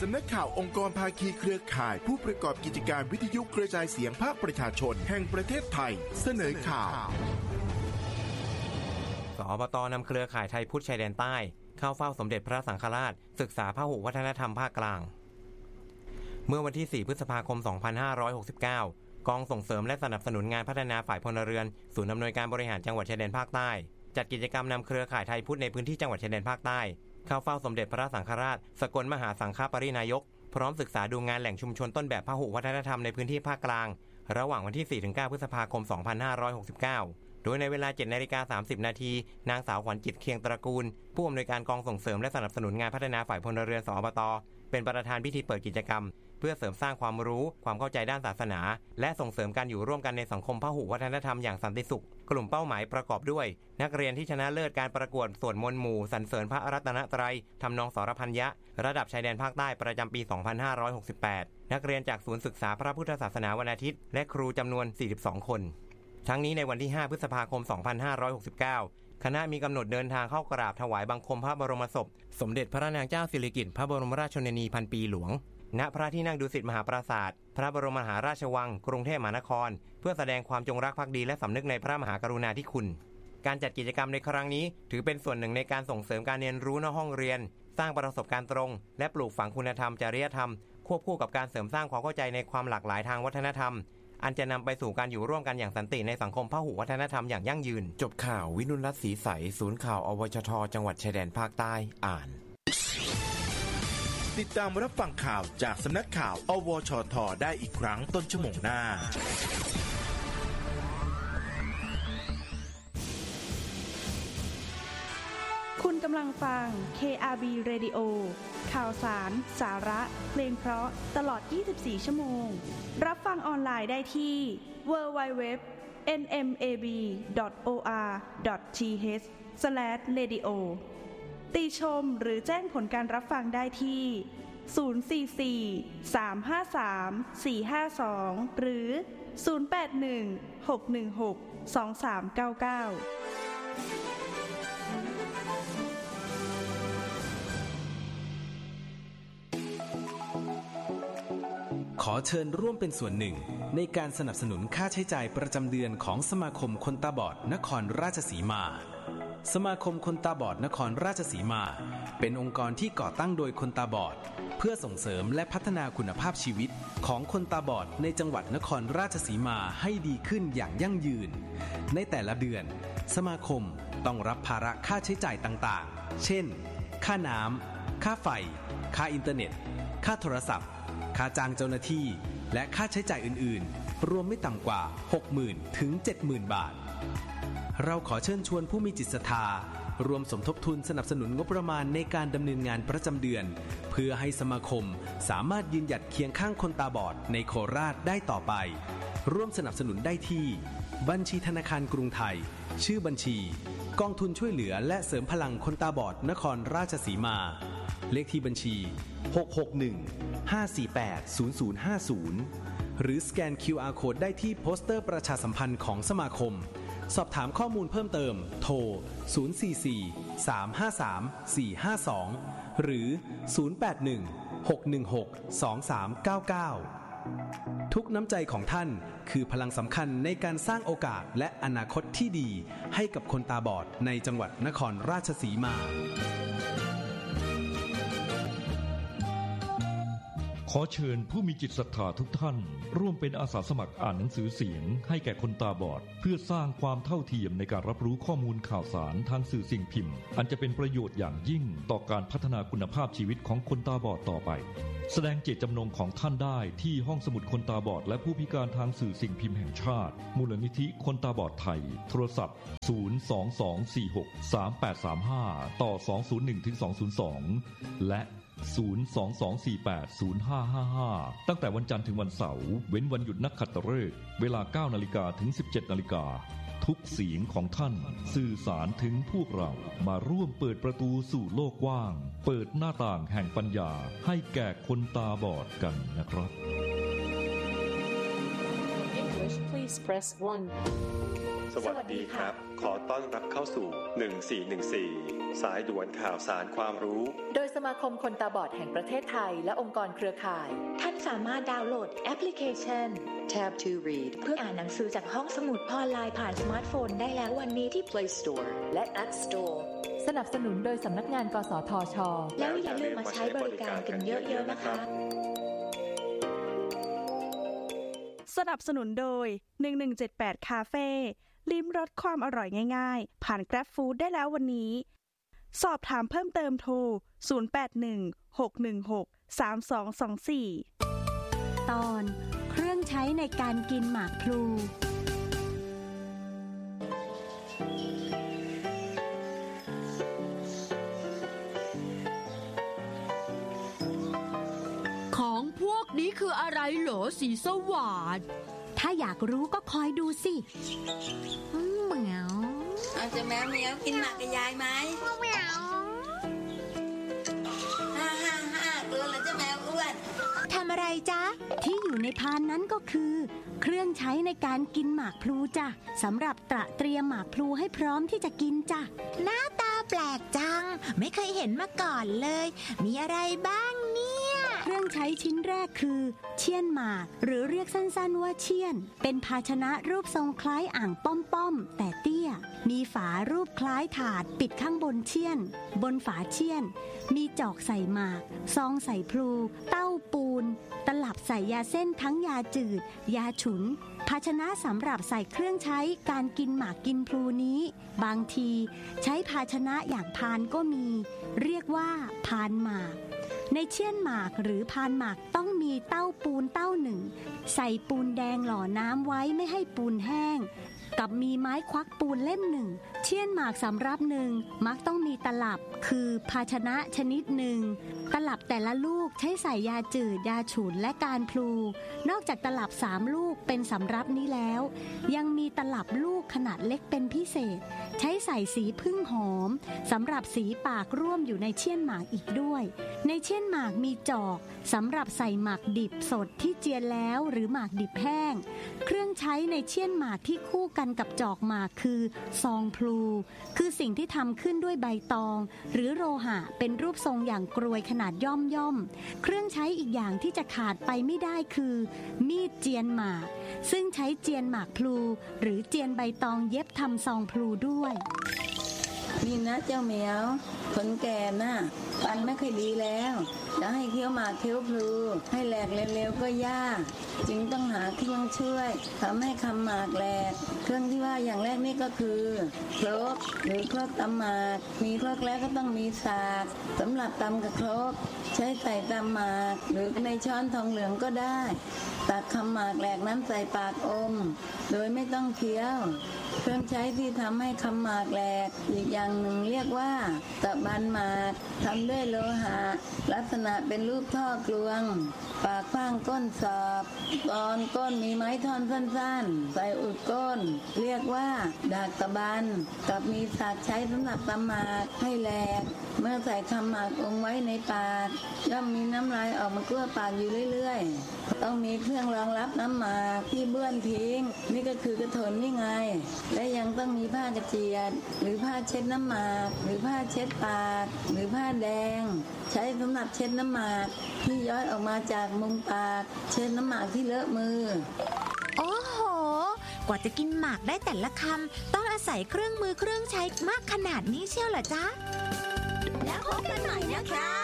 สำนักข่าวองค์กรภาคีเครือข่ายผู้ประกอบกิจการวิทยุกระจายเสียงภาคประชาชนแห่งประเทศไทยเสนอข่าวสอบต.นำเครือข่ายไทยพุทธชายแดนใต้เข้าเฝ้าสมเด็จพระสังฆราชศึกษาพหุวัฒนธรรมภาคกลางเมื่อวันที่ 4 พฤษภาคม 2569 กองส่งเสริมและสนับสนุนงานพัฒนาฝ่ายพลเรือนศูนย์อำนวยการบริหารจังหวัดชายแดนภาคใต้จัดกิจกรรมนำเครือข่ายไทยพุทธในพื้นที่จังหวัดชายแดนภาคใต้เข้าเฝ้าสมเด็จพระสังฆราชสกลมหาสังฆปรินายกพร้อมศึกษาดูงานแหล่งชุมชนต้นแบบพหุวัฒนธรรมในพื้นที่ภาคกลางระหว่างวันที่ 4-9 พฤษภาคม 2569 โดยในเวลา 7:30 น.นางสาวขวัญจิตเคียงตระกูลผู้อำนวยการกองส่งเสริมและสนับสนุนงานพัฒนาฝ่ายพลเรือนสอบต.เป็นประธานพิธีเปิดกิจกรรมเพื่อเสริมสร้างความรู้ความเข้าใจด้านศาสนาและส่งเสริมการอยู่ร่วมกันในสังคมพหุวัฒนธรรมอย่างสันติสุขกลุ่มเป้าหมายประกอบด้วยนักเรียนที่ชนะเลิศการประกวดสวดมนต์หมู่สรรเสริญพระรัตนตรัยทำนองสรพัญญะระดับชายแดนภาคใต้ประจำปี 2568 นักเรียนจากศูนย์ศึกษาพระพุทธศาสนาวันอาทิตย์และครูจำนวน 42 คนทั้งนี้ในวันที่ 5 พฤษภาคม 2569 คณะมีกำหนดเดินทางเข้ากราบถวายบังคมพระบรมศพสมเด็จพระนางเจ้าสิริกิติ์พระบรมราชชนนีพันปีหลวงณพระที่นั่งดุสิตมหาปราสาทพระบรมมหาราชวังกรุงเทพมหานครเพื่อแสดงความจงรักภักดีและสำนึกในพระมหากรุณาธิคุณการจัดกิจกรรมในครั้งนี้ถือเป็นส่วนหนึ่งในการส่งเสริมการเรียนรู้นอกห้องเรียนสร้างประสบการณ์ตรงและปลูกฝังคุณธรรมจริยธรรมควบคู่กับการเสริมสร้างความเข้าใจในความหลากหลายทางวัฒนธรรมอันจะนำไปสู่การอยู่ร่วมกันอย่างสันติในสังคมพหุวัฒนธรรมอย่างยั่งยืนจบข่าววินุรัตน์ศรีใสศูนย์ข่าวอวชทจังหวัดชายแดนภาคใต้อ่านติดตามรับฟังข่าวจากสำนักข่าวอวชทได้อีกครั้งต้นชั่วโมงหน้าคุณกำลังฟัง KRB Radio ข่าวสารสาระเพลงเพราะตลอด 24 ชั่วโมงรับฟังออนไลน์ได้ที่ www.nmab.or.th/radio ติชมหรือแจ้งผลการรับฟังได้ที่ 044-353-452 หรือ 081-616-2399 ขอเชิญร่วมเป็นส่วนหนึ่งในการสนับสนุนค่าใช้จ่ายประจำเดือนของสมาคมคนตาบอดนครราชสีมาสมาคมคนตาบอดนครราชสีมาเป็นองค์กรที่ก่อตั้งโดยคนตาบอดเพื่อส่งเสริมและพัฒนาคุณภาพชีวิตของคนตาบอดในจังหวัดนครราชสีมาให้ดีขึ้นอย่างยั่งยืนในแต่ละเดือนสมาคมต้องรับภาระค่าใช้จ่ายต่างๆเช่นค่าน้ำค่าไฟค่าอินเทอร์เน็ตค่าโทรศัพท์ค่าจ้างเจ้าหน้าที่และค่าใช้จ่ายอื่นๆรวมไม่ต่ำกว่า 60,000 ถึง 70,000 บาทเราขอเชิญชวนผู้มีจิตศรัทธารวมสมทบทุนสนับสนุนงบประมาณในการดำเนินงานประจำเดือนเพื่อให้สมาคมสามารถยืนหยัดเคียงข้างคนตาบอดในโคราชได้ต่อไปร่วมสนับสนุนได้ที่บัญชีธนาคารกรุงไทยชื่อบัญชีกองทุนช่วยเหลือและเสริมพลังคนตาบอดนครราชสีมาเลขที่บัญชี661-548-0050หรือสแกน QR Code ได้ที่โปสเตอร์ประชาสัมพันธ์ของสมาคมสอบถามข้อมูลเพิ่มเติมโทร044-353-452หรือ081-616-2399ทุกน้ำใจของท่านคือพลังสำคัญในการสร้างโอกาสและอนาคตที่ดีให้กับคนตาบอดในจังหวัดนครราชสีมาขอเชิญผู้มีจิตศรัทธาทุกท่านร่วมเป็นอาสาสมัครอ่านหนังสือเสียงให้แก่คนตาบอดเพื่อสร้างความเท่าเทียมในการรับรู้ข้อมูลข่าวสารทางสื่อสิ่งพิมพ์อันจะเป็นประโยชน์อย่างยิ่งต่อการพัฒนาคุณภาพชีวิตของคนตาบอดต่อไปแสดงเจตจำนงของท่านได้ที่ห้องสมุดคนตาบอดและผู้พิการทางสื่อสิ่งพิมพ์แห่งชาติมูลนิธิคนตาบอดไทยโทรศัพท์022463835ต่อ201-202และ022480555ตั้งแต่วันจันทร์ถึงวันเสาร์เว้นวันหยุดนักขัตฤกษ์เวลา 9:00 นถึง 17:00 นทุกเสียงของท่านสื่อสารถึงพวกเรามาร่วมเปิดประตูสู่โลกกว้างเปิดหน้าต่างแห่งปัญญาให้แก่คนตาบอดกันนะครับ English, please press 1. สวัสดีครับ ขอต้อนรับเข้าสู่1414สายด่วนข่าวสารความรู้โดยสมาคมคนตาบอดแห่งประเทศไทยและองค์กรเครือข่ายท่านสามารถดาวน์โหลดแอปพลิเคชัน Tab to Read เพื่ออ่านหนังสือจากห้องสมุดออนไลน์ผ่านสมาร์ทโฟนได้แล้ววันนี้ที่ Play Store และ App Store สนับสนุนโดยสำนักงานกสทช. แล้วอย่าลืมมาใช้บริการกันเยอะๆนะคะสนับสนุนโดย1178คาเฟ่ลิ้มรสความอร่อยง่ายๆผ่าน Grab Food ได้แล้ววันนี้สอบถามเพิ่มเติมโทร0816163224 ตอนเครื่องใช้ในการกินหมากพลูของพวกนี้คืออะไรเหรอสีสว่างถ้าอยากรู้ก็คอยดูสิเหมียวเอาจะแมวเหมียวกินหมากกับยายไหมเหมียว5 ตัวเลยจะแมวอ้วนทำอะไรจ๊ะที่อยู่ในพานนั้นก็คือเครื่องใช้ในการกินหมากพลูจ้ะสำหรับตระเตรียมหมากพลูให้พร้อมที่จะกินจ้ะหน้าตาแปลกจังไม่เคยเห็นมาก่อนเลยมีอะไรบ้างเนี่ยเครื่องใช้ชิ้นแรกคือเชี่ยนหมากหรือเรียกสั้นๆว่าเชี่ยนเป็นภาชนะรูปทรงคล้ายอ่างป้อมๆแต่เตี้ยมีฝารูปคล้ายถาดปิดข้างบนเชี่ยนบนฝาเชี่ยนมีจอกใส่หมากซองใส่พลูเต้าปูนตลับใส่ยาเส้นทั้งยาจืดยาฉุนภาชนะสำหรับใส่เครื่องใช้การกินหมากกินพลูนี้บางทีใช้ภาชนะอย่างพานก็มีเรียกว่าพานหมากในเชี่ยนหมากหรือพานหมากต้องมีเต้าปูนเต้าหนึ่งใส่ปูนแดงหล่อน้ำไว้ไม่ให้ปูนแห้งกับมีไม้ควักปูนเล่มหนึ่งเชี่ยนหมากสำรับหนึ่งมักต้องมีตลับคือภาชนะชนิดหนึ่งตลับแต่ละลูกใช้ใส่ยาจืดยาฉุนและการพลูนอกจากตลับ3ลูกเป็นสำรับนี้แล้วยังมีตลับลูกขนาดเล็กเป็นพิเศษใช้ใส่สีผึ้งหอมสำหรับสีปากร่วมอยู่ในเชี่ยนหมากอีกด้วยในเชี่ยนหมากมีจอกสำหรับใส่หมากดิบสดที่เจียนแล้วหรือหมากดิบแห้งเครื่องใช้ในเชี่ยนหมากที่คู่กันกับจอกหมากคือซองพลูคือสิ่งที่ทำขึ้นด้วยใบตองหรือโลหะเป็นรูปทรงอย่างกรวยขนาดย่อมเครื่องใช้อีกอย่างที่จะขาดไปไม่ได้คือมีดเจียนหมากซึ่งใช้เจียนหมากพลูหรือเจียนใบตองเย็บทำซองพลูด้วยนี่นะเจ้าเหมียวคนแก่น่ะฟันไม่ค่อยดีแล้วจะให้เคี้ยวหมากเคี้ยวพลูให้แหลกเร็วๆก็ยากจึงต้องหาเครื่องช่วยทำให้คำหมากแหลกเครื่องที่ว่าอย่างแรกนี่ก็คือครกหรือครกตำหมากมีครกแล้วก็ต้องมีสากสำหรับตำกับครกใช้ใส่ตำหมากหรือในช้อนทองเหลืองก็ได้ตักคำหมากแหลกนั้นใส่ปากอมโดยไม่ต้องเคี้ยวเครื่องใช้ที่ทำให้คำหมากแหลกอีกอย่างหนึ่งเรียกว่าตะบันหมากทำด้วยโลหะลักษณะเป็นรูปท่อกลวงปากกว้างก้นสอบตอนก้นมีไม้ท่อนสั้นๆใส่อุดก้นเรียกว่าดากตะบันกับมีสากใช้สำหรับตำหมากให้แหลกเมื่อใส่คำหมากอมไว้ในปากย่อมมีน้ำลายออกมากลั้วปากอยู่เรื่อยๆต้องมีเครื่องรองรับน้ำหมากที่เบื้อนทิ้งนี่ก็คือกระถนนี่ไงและยังต้องมีผ้ากระเจียดหรือผ้าเช็ดน้ำหมากหรือผ้าเช็ดปากหรือผ้าแดงใช้สำหรับเช็ดน้ำหมากที่ย้อยออกมาจากมุมปากเช็ดน้ำหมากที่เลอะมือโอ้โหกว่าจะกินหมากได้แต่ละคำต้องอาศัยเครื่องมือเครื่องใช้มากขนาดนี้เชียวเหรอจ๊ะแล้วพบกันใหม่นะคะ